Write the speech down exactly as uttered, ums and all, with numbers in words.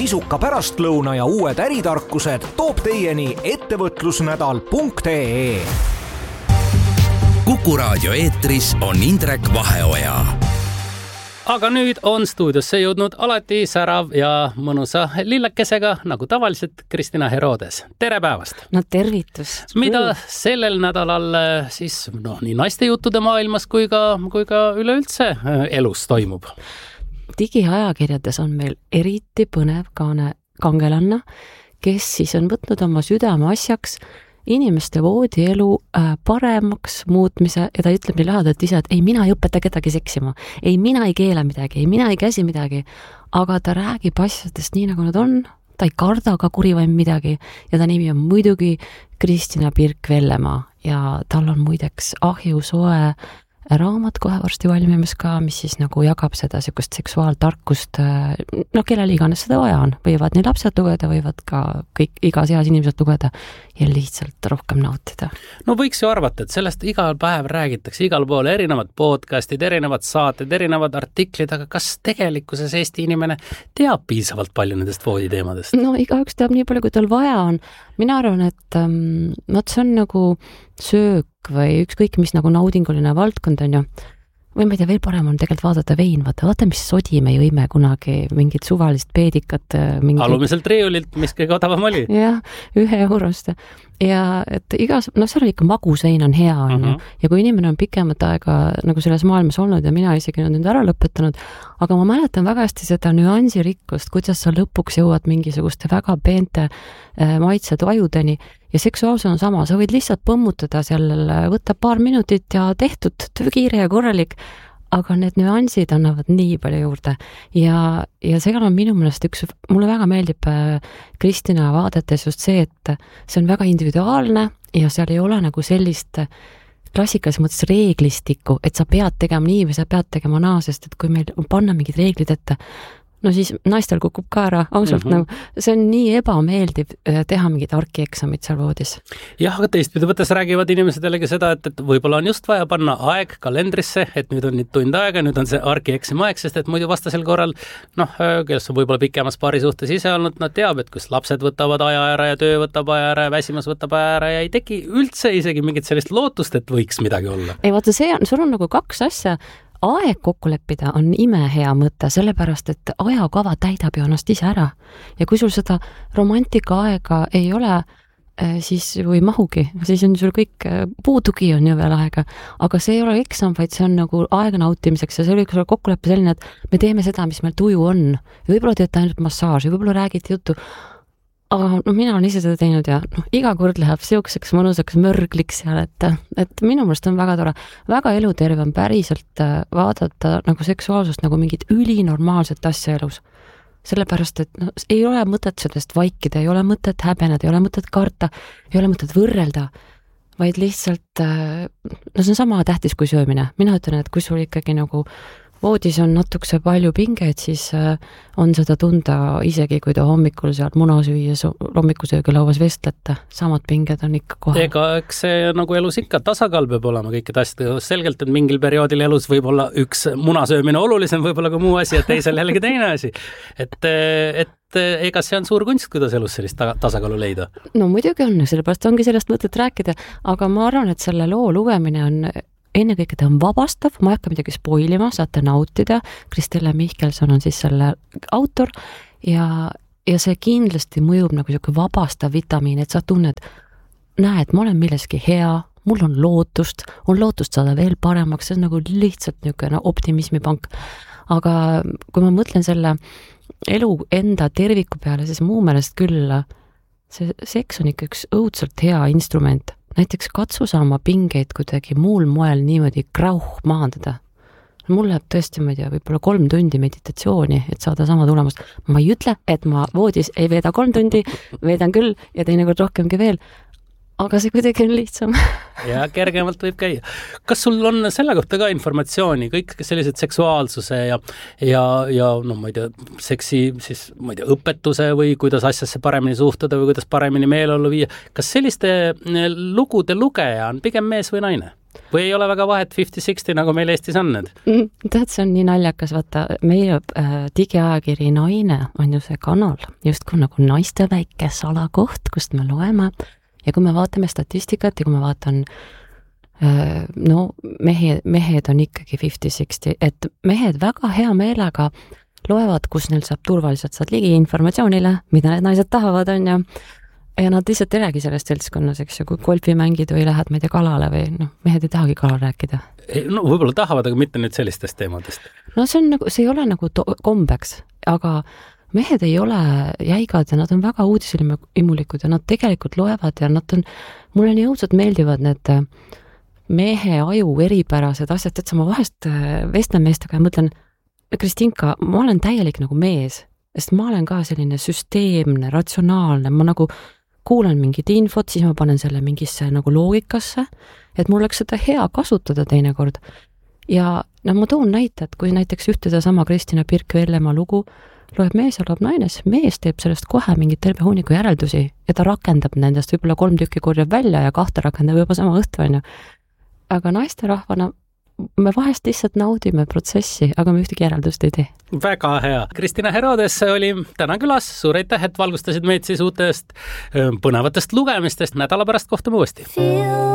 sisuka pärastlõuna ja uued äritarkused toob teieni ettevõtlusnädal punkt ee. Kuku raadio eetris on Indrek Vaheoja. Aga nüüd on stuudiosse jõudnud alati särav ja mõnusa lillekesega, nagu tavaliselt, Kristina Herodes. Tere päevast! No tervitus! Mida sellel nädalal siis no, nii naiste juttude maailmas kui ka, kui ka üleüldse elus toimub? Digiajakirjades on meil eriti põnev kaane kangelanna, kes siis on võtnud oma südame asjaks inimeste voodielu paremaks muutmise ja ta ütleb nii lahedalt ise, et ei, mina ei õpeta kedagi seksima, ei, mina ei keela midagi, ei, mina ei käsi midagi, aga ta räägib asjadest nii, nagu nad on, ta ei karda ka kurivaim midagi ja ta nimi on muidugi Kristina Pirk-Vellemaa ja tal on muideks ahju soe raamat kohe varsti valmimas ka, mis siis nagu jagab seda sükust seksuaaltarkust, no kellel iganes seda vaja on, võivad nii lapsed lugeda, võivad ka kõik igas eas inimesed lugeda ja lihtsalt rohkem nautida. No võiks ju arvata, et sellest igal päev räägitakse, igal pool erinevad podcastid, erinevad saated, erinevad artiklid, aga kas tegelikkuses Eesti inimene teab piisavalt palju nendest vooditeemadest? No igaüks teab nii palju, kui tal vaja on. Mina arvan, et um, no, see on nagu söök või ükskõik mis nagu naudinguline valdkond on ju. Või ma ei tea, veel parem on tegelikult vaadata vein, vaata, vaata mis sodi me jõime kunagi, mingid suvalist peedikat. Mingid... Alumiselt riiulilt, mis kõige odavam oli. Jah, ühe eurost. Ja et igas, no seal on ikka magusvein on hea on uh-huh. ju. Ja kui inimene on pikemat aega nagu selles maailmas olnud ja mina isegi nüüd ära lõpetanud, aga ma mäletan väga hästi seda nüansirikkust, kuidas sa lõpuks jõuad mingisuguste väga peente äh, maitsed ajudeni ja seksuaalsus on sama, sa võid lihtsalt põmmutada seal, võtta paar minutit ja tehtud, kiire ja korralik, aga need nüansid annavad nii palju juurde ja, ja seal on minu meelest üks, mulle väga meeldib Kristina vaadetes just see, et see on väga individuaalne ja seal ei ole nagu sellist klassikalises mõttes reeglistikku, et sa pead tegema nii või sa pead tegema naa, sest et kui meil panna mingid reeglid ette, no siis naistel kukub ka ära, ausalt mm-hmm. nagu, see on nii ebameeldiv teha mingid arkieksamid seal voodis. Jah, aga teistpidi võttes räägivad inimesed jällegi seda, et, et võib-olla on just vaja panna aeg kalendrisse, et nüüd on nüüd tund aega, nüüd on see arkieksami aeg, sest et muidu vastasel korral, noh, kes on võib-olla pikemas paari suhtes ise olnud, nad teab, et kus lapsed võtavad aja ära ja töö võtab aja ära ja väsimas võtab aja ära ja ei teki üldse isegi mingit sellist lootust, et võiks midagi olla. Ei, vaata, see on, sul on nagu kaks asja. Aeg kokku leppida on imehea mõte, sellepärast, et ajakava täidab ju ennast ise ära. Ja kui sul seda romantika aega ei ole, siis või mahugi, siis on sul kõik, puudugi on ju veel aega, aga see ei ole eksam, vaid see on nagu aega nautimiseks ja see oli kokkuleppe selline, et me teeme seda, mis meil tuju on. Ja võib-olla teete ainult massaaži, võib-olla räägite juttu, aga no, mina olen ise seda teinud ja no, iga kord läheb siukseks mõnusaks mörgliks seal, et, et minu meelest on väga tore, väga eluterve on päriselt vaadata nagu seksuaalsust nagu mingit ülinormaalset asja elus. Sellepärast, et no, ei ole mõtet sellest vaikida, ei ole mõtet häbeneda, ei ole mõtet karta, ei ole mõtet võrrelda, vaid lihtsalt, no see on sama tähtis kui söömine. Mina ütlen, et kui sul ikkagi nagu voodis on natukese palju pingeid, siis on seda tunda isegi, kui ta hommikul sealt munasüües hommikusöögilauas vestlete. Samad pinged on ikka kohe. Ega eks see nagu elus ikka tasakaal peab olema kõikide asjad. Selgelt, et mingil perioodil elus võib olla üks munasöömine olulisem, võib-olla ka muu asi ja teisel jällegi teine asi. Et, et ega see on suur kunst, kuidas elus sellist tasakaalu leida? No muidugi on, sellepärast ongi sellest mõtet rääkida, aga ma arvan, et selle loo lugemine on ennekõike ta on vabastav, ma ei hakka midagi spoilima, saate nautida, Kristelle Mihkelson on siis selle autor ja, ja see kindlasti mõjub nagu selline vabastav vitamiin, et sa tunned, näed, ma olen milleski hea, mul on lootust, on lootust saada veel paremaks, see on nagu lihtsalt niisugune optimismipank. Aga kui ma mõtlen selle elu enda terviku peale, siis muu meelest küll see seks on ikka üks õudselt hea instrument. Näiteks katsu saama pingeid kuidagi muul moel niimoodi krauh maandada. Mul läheb tõesti, ma ei tea, võib-olla kolm tundi meditatsiooni, et saada sama tulemust. Ma ei ütle, et ma voodis ei veeda kolm tundi, veedan küll ja teinekord rohkemgi veel, aga see kuidagi on lihtsam. Ja kergemalt võib käia. Kas sul on selle kohta ka informatsiooni, kõik sellised seksuaalsuse ja, ja, ja no, ma ei tea, seksi siis, ma ei tea, õpetuse või kuidas asjasse paremini suhtuda või kuidas paremini meeleollu viia. Kas selliste lugude lugeja on pigem mees või naine? või ei ole väga vahet fifty sixty, nagu meil Eestis on need? Tead, see on nii naljakas, vaata, meie äh, digiajakiri Naine on ju see kanal, justkui nagu naiste väike salakoht, kust me loeme ja kui me vaatame statistikat ja kui me vaatan äh, no mehe, mehed on ikkagi fifty sixty, et mehed väga hea meelega loevad, kus neil saab turvaliselt saad ligi informatsioonile, mida need naised tahavad, on ju. Ja nad lihtsalt ei räägi sellest seltskonnas, eks ju, kui golfi mängid või lähed, ma ei tea, kalale või noh, mehed ei tahagi kalal rääkida. No võib-olla tahavad, aga mitte nüüd sellistest teemadest. No see on nagu, see ei ole nagu to- kombeks, aga mehed ei ole jäigad ja nad on väga uudishimulikud ja nad tegelikult loevad ja nad on, mulle nii õudselt meeldivad need mehe aju eripärased asjad, et sa ma vahest vestlen meestega ja mõtlen, Kristinka, ma olen täielik nagu mees, sest ma olen ka selline süsteemne, ratsionaalne, ma nagu kuulan mingit infot, siis ma panen selle mingisse nagu loogikasse, et mul oleks seda hea kasutada teinekord. Ja no ma toon näite, et kui näiteks ühte sama Kristina Pirk-Vellemaa lugu loeb mees ja loeb naine, siis mees teeb sellest kohe mingit terve hunniku järeldusi ja ta rakendab nendest, võib-olla kolm tükki korjab välja ja kahte rakendab juba sama õhtu, on ju. Aga naisterahvana me vahest lihtsalt naudime protsessi, aga me ühtegi järeldust ei tee. Väga hea. Kristina Herodes oli täna külas. Suur aitäh, et valgustasid meid siis uutest põnevatest lugemistest. Nädala pärast kohtume uuesti.